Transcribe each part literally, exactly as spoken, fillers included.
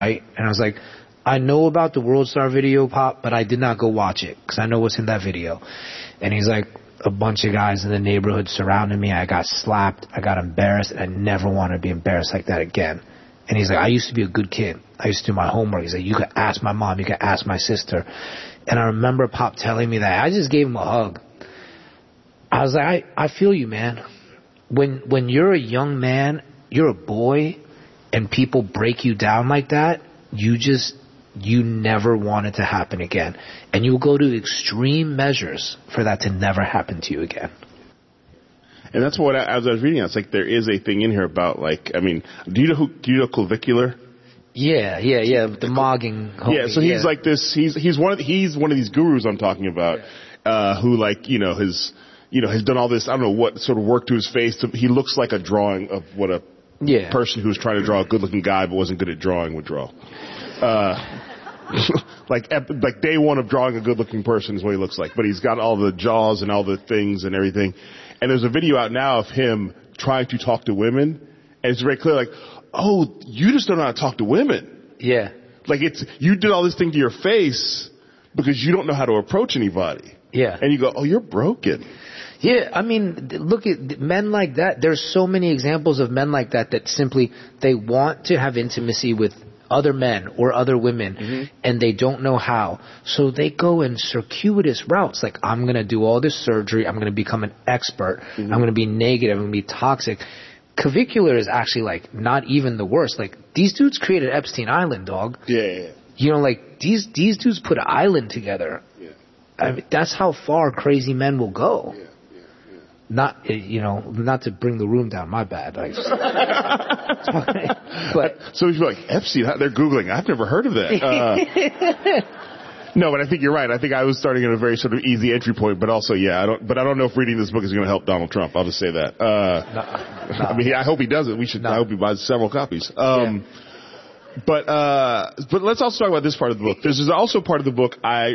right? And I was like, I know about the World Star video, Pop, but I did not go watch it because I know what's in that video. And he's like, a bunch of guys in the neighborhood surrounded me. I got slapped. I got embarrassed. And I never want to be embarrassed like that again. And he's like, I used to be a good kid. I used to do my homework. He's like, you could ask my mom. You could ask my sister. And I remember Pop telling me that. I just gave him a hug. I was like, I, I feel you, man. When, when you're a young man, you're a boy, and people break you down like that, you just, you never want it to happen again. And you'll go to extreme measures for that to never happen to you again. And that's what, I, as I was reading, it's like there is a thing in here about, like, I mean, do you know who, do you know Clavicular? Yeah, yeah, yeah, the mogging. Homie, yeah, so he's yeah. like this, he's, he's one of, the, he's one of these gurus I'm talking about, uh, who like, you know, has, you know, has done all this, I don't know what sort of work to his face. To, he looks like a drawing of what a yeah. person who was trying to draw a good looking guy but wasn't good at drawing would draw. Uh, like, like day one of drawing a good looking person is what he looks like, but he's got all the jaws and all the things and everything. And there's a video out now of him trying to talk to women, and it's very clear, like, oh, you just don't know how to talk to women. Yeah. Like, it's, you did all this thing to your face because you don't know how to approach anybody. Yeah. And you go, oh, you're broken. Yeah, I mean, look at men like that. There's so many examples of men like that that simply, they want to have intimacy with other men or other women, mm-hmm. and they don't know how. So they go in circuitous routes. Like, I'm going to do all this surgery. I'm going to become an expert. Mm-hmm. I'm going to be negative. I'm going to be toxic. Clavicular is actually, like, not even the worst. Like, these dudes created Epstein Island, dog. Yeah, yeah, yeah. You know, like, these, these dudes put an island together. Yeah. I mean, that's how far crazy men will go. Yeah. Not, you know, not to bring the room down. My bad. Like, but so you're like, Epstein, they're Googling. I've never heard of that. Uh, no, but I think you're right. I think I was starting at a very sort of easy entry point, but also, yeah, I don't, but I don't know if reading this book is going to help Donald Trump. I'll just say that. Uh, no, no. I mean, I hope he does it. We should, no. I hope he buys several copies. Um, yeah. But, uh, but let's also talk about this part of the book. There's also part of the book I...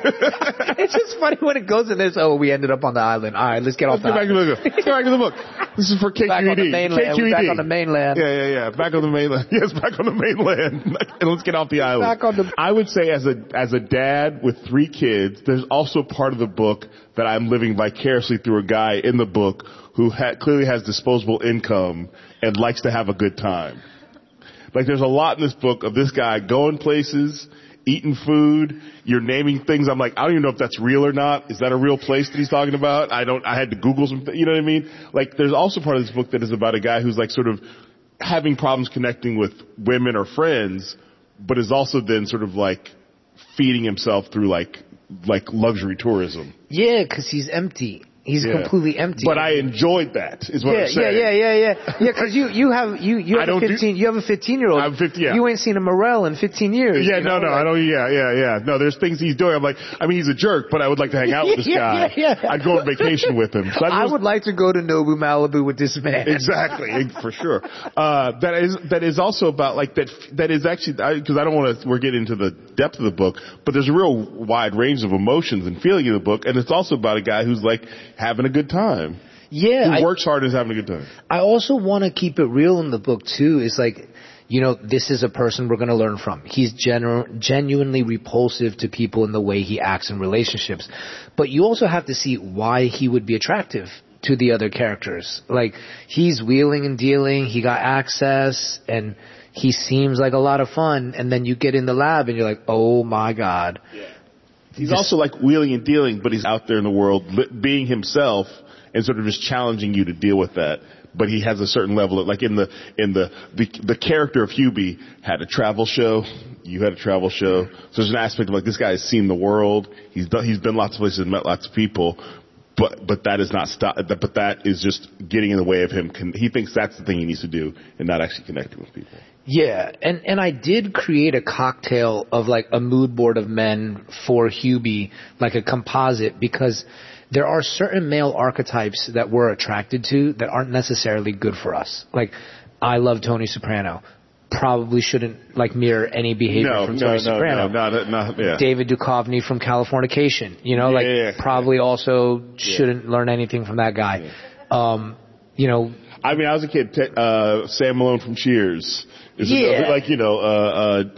It's just funny when it goes in this, oh, we ended up on the island. All right, let's get off let's the get island. Back to the, let's get back to the book. This is for K Q E D. Back on the mainland. K Q E D. Back on the mainland. Yeah, yeah, yeah. Back on the mainland. Yes, back on the mainland. And let's get off the island. Back on the... I would say as a, as a dad with three kids, there's also part of the book that I'm living vicariously through a guy in the book who ha- clearly has disposable income and likes to have a good time. Like, there's a lot in this book of this guy going places, eating food, you're naming things. I'm like, I don't even know if that's real or not. Is that a real place that he's talking about? I don't, I had to Google some, you know what I mean? Like, there's also part of this book that is about a guy who's like sort of having problems connecting with women or friends, but is also then sort of like feeding himself through like, like luxury tourism. Yeah, cause he's empty. He's yeah. completely empty. But I enjoyed that, is what yeah, I'm saying. Yeah, yeah, yeah, yeah. Yeah, because you, you have, you, you have a fifteen, do, you have a fifteen year old. I'm fifty, yeah. You ain't seen a Morel in fifteen years. Yeah, you know? no, no, like, I don't, yeah, yeah, yeah. No, there's things he's doing. I'm like, I mean, he's a jerk, but I would like to hang out with this yeah, guy. Yeah, yeah. I'd go on vacation with him. So I would like to go to Nobu, Malibu with this man. Exactly, for sure. Uh, that is, that is also about like that, that is actually, because I, I don't want to, we're getting into the depth of the book, but there's a real wide range of emotions and feeling in the book, and it's also about a guy who's like having a good time. Yeah. Who I, works hard and is having a good time. I also want to keep it real in the book too. It's like, you know, this is a person we're going to learn from. He's genu- genuinely repulsive to people in the way he acts in relationships. But you also have to see why he would be attractive to the other characters. Like, he's wheeling and dealing, he got access, and he seems like a lot of fun. And then you get in the lab and you're like, oh my God. Yeah. He's Just, also like wheeling and dealing, but he's out there in the world being himself and sort of just challenging you to deal with that. But he has a certain level of, like in the, in the, the, the character of Hubie had a travel show. You had a travel show. So there's an aspect of like, this guy has seen the world. He's done, he's been lots of places and met lots of people. But, but that is not stop, but that is just getting in the way of him. He thinks that's the thing he needs to do and not actually connecting with people. Yeah, and, and I did create a cocktail of like a mood board of men for Hubie, like a composite, because there are certain male archetypes that we're attracted to that aren't necessarily good for us. Like, I love Tony Soprano. Probably shouldn't like mirror any behavior no, from no, Tony no, Soprano. No, no, no, yeah. David Duchovny from Californication. You know, yeah, like yeah, yeah. probably also shouldn't yeah. learn anything from that guy. Yeah. Um, you know. I mean, I was a kid, uh, Sam Malone from Cheers. Is Yeah. it like, you know, uh, uh,